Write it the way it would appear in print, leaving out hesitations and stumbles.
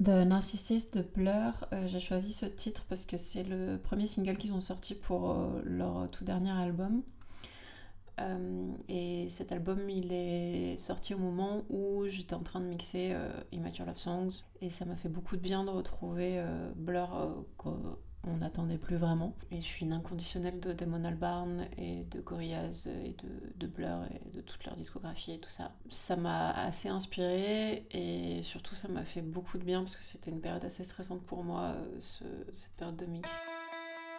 The Narcissist de Blur, j'ai choisi ce titre parce que c'est le premier single qu'ils ont sorti pour leur tout dernier album. Et cet album, il est sorti au moment où j'étais en train de mixer Immature Love Songs. Et ça m'a fait beaucoup de bien de retrouver Blur qu'on n'attendait plus vraiment. Et je suis une inconditionnelle de Damon Albarn et de Gorillaz et de Blur et de toute leur discographie et tout ça. Ça m'a assez inspirée et surtout ça m'a fait beaucoup de bien parce que c'était une période assez stressante pour moi, cette période de mix.